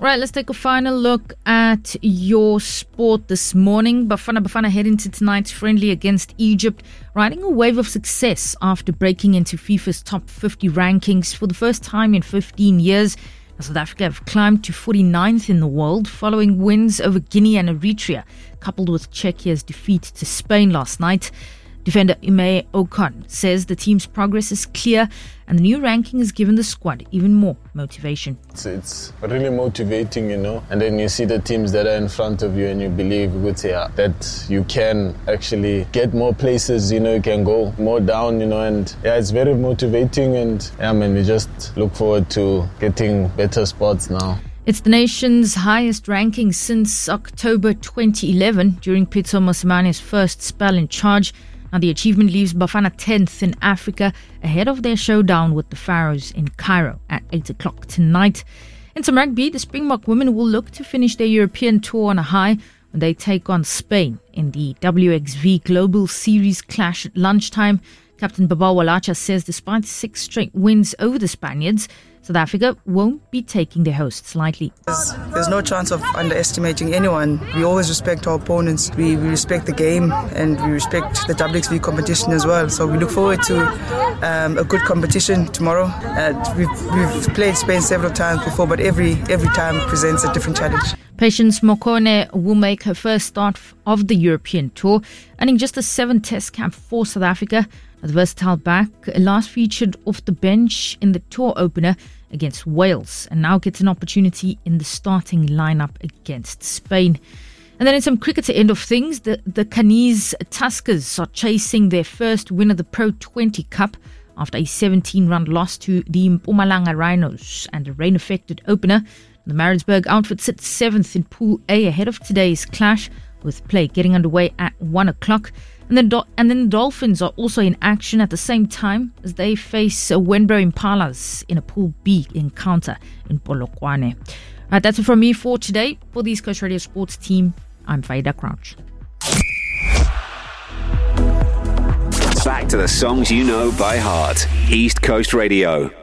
Right, let's take a final look at your sport this morning. Bafana head into tonight's friendly against Egypt, riding a wave of success after breaking into FIFA's top 50 rankings for the first time in 15 years. South Africa have climbed to 49th in the world following wins over Guinea and Eritrea, coupled with Czechia's defeat to Spain last night. Defender Ime Ocon says the team's progress is clear and the new ranking has given the squad even more motivation. It's really motivating, and then you see the teams that are in front of you and you believe that you can actually get more places, you can go more down, and it's very motivating and we just look forward to getting better spots now. It's the nation's highest ranking since October 2011 during Pitso Mosimani's first spell in charge. Now, the achievement leaves Bafana 10th in Africa ahead of their showdown with the Pharaohs in Cairo at 8 o'clock tonight. In some rugby, the Springbok women will look to finish their European tour on a high when they take on Spain in the WXV Global Series clash at lunchtime. Captain Babao Walacha says despite 6 straight wins over the Spaniards, South Africa won't be taking their hosts lightly. There's no chance of underestimating anyone. We always respect our opponents. We respect the game and we respect the WXV competition as well. So we look forward to a good competition tomorrow. We've played Spain several times before, but every time presents a different challenge. Patience Mokone will make her first start of the European tour, earning just a 7-test cap for South Africa. The versatile back last featured off the bench in the tour opener against Wales and now gets an opportunity in the starting lineup against Spain. And then in some cricket to end of things, the Canis Tuskers are chasing their first win of the Pro 20 Cup after a 17-run loss to the Mpumalanga Rhinos and a rain-affected opener. The Maritzburg outfit sits 7th in Pool A ahead of today's clash, with play getting underway at 1 o'clock. And then the Dolphins are also in action at the same time as they face Wenbro Impalas in a Pool B encounter in Polokwane. Right, that's it from me for today. For the East Coast Radio Sports team, I'm Faida Crouch. Back to the songs you know by heart. East Coast Radio.